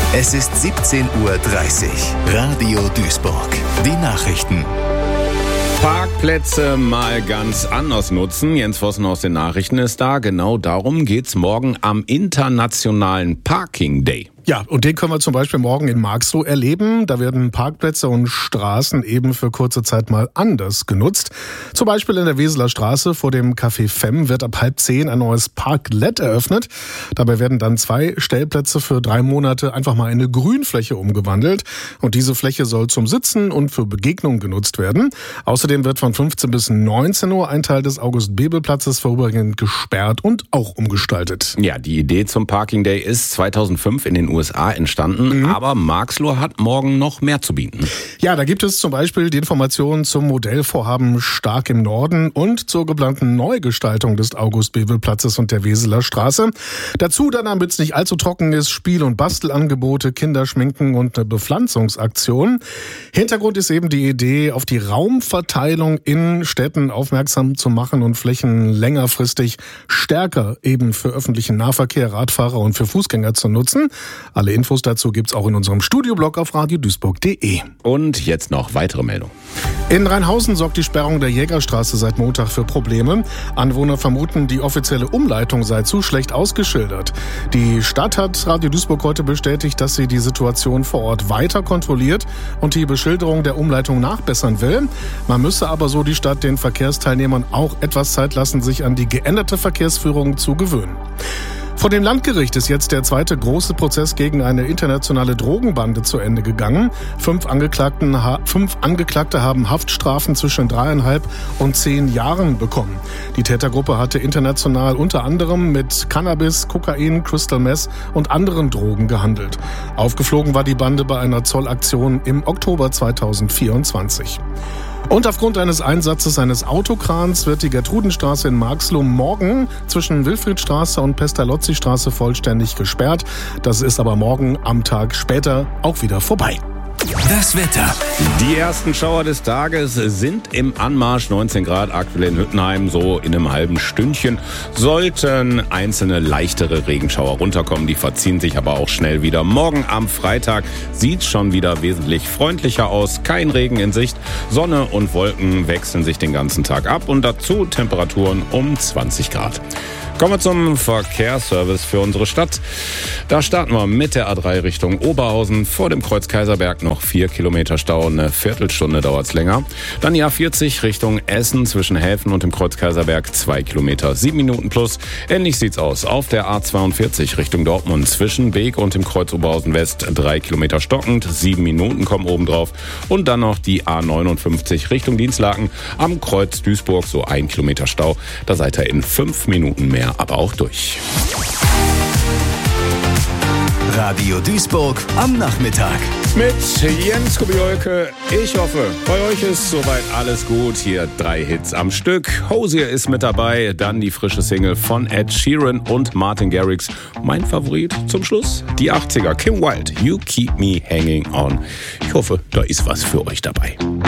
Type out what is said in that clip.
Es ist 17:30 Uhr. Radio Duisburg. Die Nachrichten. Parkplätze mal ganz anders nutzen. Jens Vossen aus den Nachrichten ist da. Genau darum geht's morgen am Internationalen Parking Day. Ja, und den können wir zum Beispiel morgen in Marxloh erleben. Da werden Parkplätze und Straßen eben für kurze Zeit mal anders genutzt. Zum Beispiel in der Weseler Straße vor dem Café Fem wird ab 9:30 ein neues Parklet eröffnet. Dabei werden dann 2 Stellplätze für 3 Monate einfach mal in eine Grünfläche umgewandelt. Und diese Fläche soll zum Sitzen und für Begegnungen genutzt werden. Außerdem wird von 15 bis 19 Uhr ein Teil des August-Bebel-Platzes vorübergehend gesperrt und auch umgestaltet. Ja, die Idee zum Parking Day ist 2005 in den USA entstanden, aber Marxloh hat morgen noch mehr zu bieten. Ja, da gibt es zum Beispiel die Informationen zum Modellvorhaben Stark im Norden und zur geplanten Neugestaltung des August-Bebel-Platzes und der Weseler Straße. Dazu dann, damit es nicht allzu trocken ist, Spiel- und Bastelangebote, Kinderschminken und eine Bepflanzungsaktion. Hintergrund ist eben die Idee, auf die Raumverteilung in Städten aufmerksam zu machen und Flächen längerfristig stärker eben für öffentlichen Nahverkehr, Radfahrer und für Fußgänger zu nutzen. Alle Infos dazu gibt's auch in unserem Studioblog auf radioduisburg.de. Und jetzt noch weitere Meldungen. In Rheinhausen sorgt die Sperrung der Jägerstraße seit Montag für Probleme. Anwohner vermuten, die offizielle Umleitung sei zu schlecht ausgeschildert. Die Stadt hat Radio Duisburg heute bestätigt, dass sie die Situation vor Ort weiter kontrolliert und die Beschilderung der Umleitung nachbessern will. Man müsse aber, so die Stadt, den Verkehrsteilnehmern auch etwas Zeit lassen, sich an die geänderte Verkehrsführung zu gewöhnen. Vor dem Landgericht ist jetzt der zweite große Prozess gegen eine internationale Drogenbande zu Ende gegangen. 5 Angeklagte haben Haftstrafen zwischen 3,5 und 10 Jahren bekommen. Die Tätergruppe hatte international unter anderem mit Cannabis, Kokain, Crystal Meth und anderen Drogen gehandelt. Aufgeflogen war die Bande bei einer Zollaktion im Oktober 2024. Und aufgrund eines Einsatzes eines Autokrans wird die Gertrudenstraße in Marxloh morgen zwischen Wilfriedstraße und Pestalozzi-Straße vollständig gesperrt. Das ist aber morgen am Tag später auch wieder vorbei. Das Wetter. Die ersten Schauer des Tages sind im Anmarsch. 19 Grad aktuell in Hüttenheim, so in einem halben Stündchen sollten einzelne leichtere Regenschauer runterkommen. Die verziehen sich aber auch schnell wieder. Morgen am Freitag sieht schon wieder wesentlich freundlicher aus. Kein Regen in Sicht. Sonne und Wolken wechseln sich den ganzen Tag ab und dazu Temperaturen um 20 Grad. Kommen wir zum Verkehrsservice für unsere Stadt. Da starten wir mit der A3 Richtung Oberhausen. Vor dem Kreuz Kaiserberg noch 4 Kilometer Stau, eine Viertelstunde dauert's länger. Dann die A40 Richtung Essen zwischen Helfen und dem Kreuz Kaiserberg 2 Kilometer, 7 Minuten plus. Ähnlich sieht's aus auf der A42 Richtung Dortmund zwischen Beek und dem Kreuz Oberhausen West 3 Kilometer stockend, 7 Minuten kommen obendrauf. Und dann noch die A59 Richtung Dienstlaken am Kreuz Duisburg, so 1 Kilometer Stau. Da seid ihr in 5 Minuten mehr aber auch durch. Radio Duisburg am Nachmittag. Mit Jens Kubiolke. Ich hoffe, bei euch ist soweit alles gut. Hier 3 Hits am Stück. Hosier ist mit dabei. Dann die frische Single von Ed Sheeran und Martin Garrix. Mein Favorit zum Schluss, die 80er. Kim Wilde, You Keep Me Hanging On. Ich hoffe, da ist was für euch dabei.